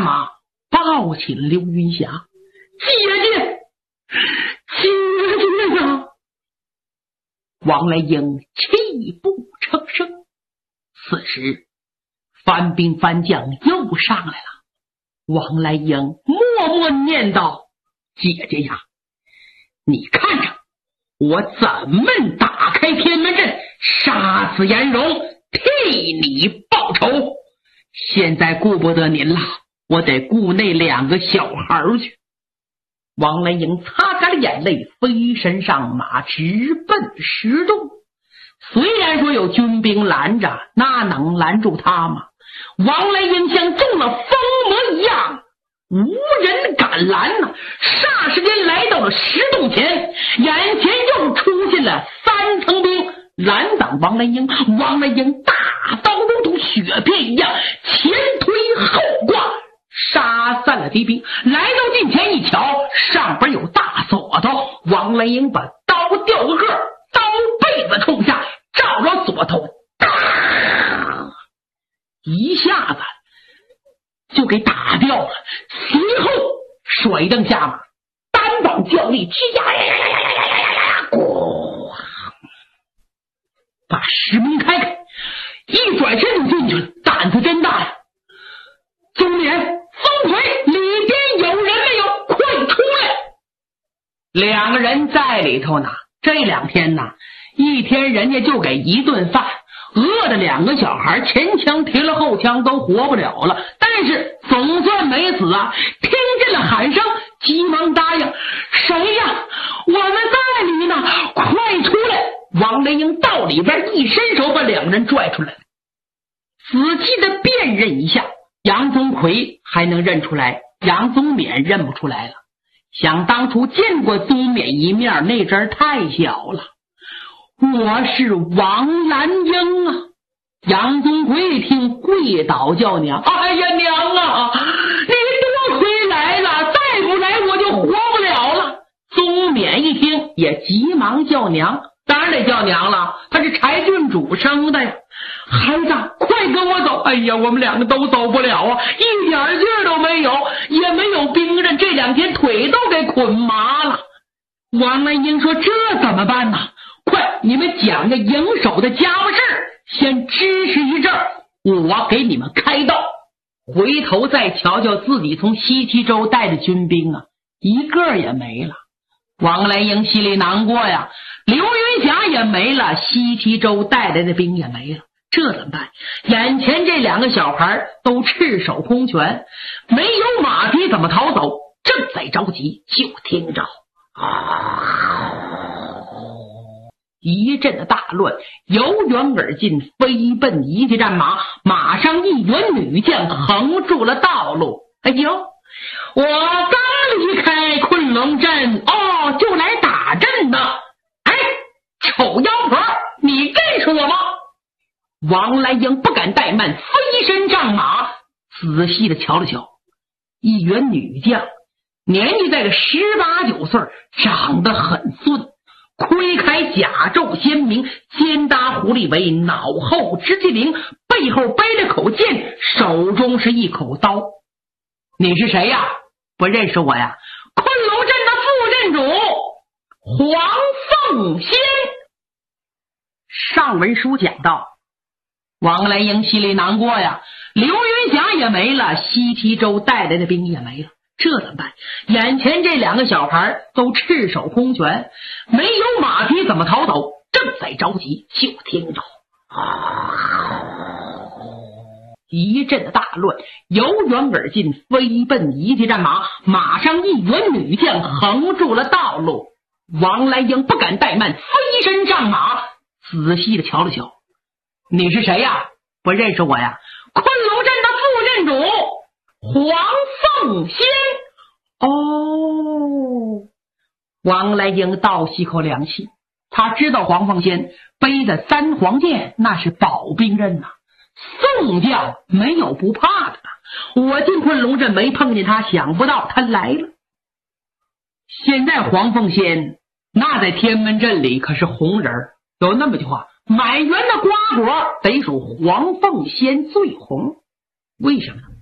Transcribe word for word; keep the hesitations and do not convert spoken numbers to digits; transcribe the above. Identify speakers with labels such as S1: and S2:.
S1: 马，抱起了刘云霞。姐姐，姐姐呀！王来英泣不成声。此时番兵番将又上来了。王来英默默念道：姐姐呀，你看着我怎么打开天门阵，杀死颜荣，替你报仇。现在顾不得您了，我得顾那两个小孩去。王来英擦干了眼泪，飞身上马，直奔石洞。虽然说有军兵拦着，那能拦住他吗？王来英像中了疯魔一样，无人敢拦呐、啊！霎时间来到了石洞前，眼前又出现了三层兵拦挡王来英。王来英大刀如同雪片一样，前推后挂，杀散了敌兵。来到近前一瞧，上边有大锁头。王来英把刀掉个个，刀背子冲下，照着锁头，一下子就给打掉了。随后甩蹬下马，单膀较力，吱呀呀呀呀呀呀呀呀，咣，把石门开开，一转身就进去了，胆子真大呀！中年风腿，里边有人没有？快出来！两个人在里头呢。这两天呢，一天人家就给一顿饭，饿的两个小孩前枪提了后枪都活不了了，但是总算没死啊！听见了喊声，急忙答应：谁呀？我们在里呢，快出来！王来英到里边一伸手，把两人拽出来了。仔细的辨认一下，杨宗奎还能认出来，杨宗勉认不出来了。想当初见过宗勉一面，那阵儿太小了。我是王兰英啊！杨宗奎一听，跪倒叫娘：哎呀娘啊，你多亏来了，再不来我就活不了了。宗勉一听也急忙叫娘，当然得叫娘了，他是柴郡主生的呀。孩子，快跟我走！哎呀，我们两个都走不了啊，一点劲儿都没有，也没有兵刃，这两天腿都给捆麻了。王来英说：这怎么办呢？快，你们讲个营手的家伙事儿，先支持一阵儿，我给你们开道。回头再瞧瞧自己从西岐州带的军兵啊，一个也没了。王来英心里难过呀，刘云霞也没了，西岐州带来的兵也没了，这怎么办？眼前这两个小孩都赤手空拳，没有马匹怎么逃走？正在着急，就听着啊，一阵的大乱由远而近，飞奔一骑战马，马上一员女将横住了道路。哎呦，我刚离开昆仑镇哦，就来打阵的。哎，丑妖婆，你认识我吗？王来英不敢怠慢，飞身上马，仔细的瞧了瞧，一员女将，年纪在个十八九岁，长得很顺，盔铠甲胄鲜明，肩搭狐狸尾，脑后直气灵，背后背了口剑，手中是一口刀。你是谁呀？不认识我呀？昆仑镇的副镇主黄凤仙。上文书讲到，王来英心里难过呀，刘云霞也没了，西岐州带来的兵也没了，这怎么办？眼前这两个小孩都赤手空拳，没有马匹怎么逃走？正在着急，就听着啊，一阵的大乱由远而近，飞奔一骑战马，马上一员女将横住了道路。王来英不敢怠慢，飞身上马，仔细的瞧了瞧。你是谁呀？不认识我呀？昆仑镇的副镇主黄凤仙。哦，王来英倒吸口凉气，他知道黄凤仙背的三黄剑那是宝兵刃呐、啊，宋将没有不怕的。我进昆仑镇没碰见他，想不到他来了。现在黄凤仙那在天门镇里可是红人，有那么句话，满园的瓜果得数黄凤仙最红。为什么呢？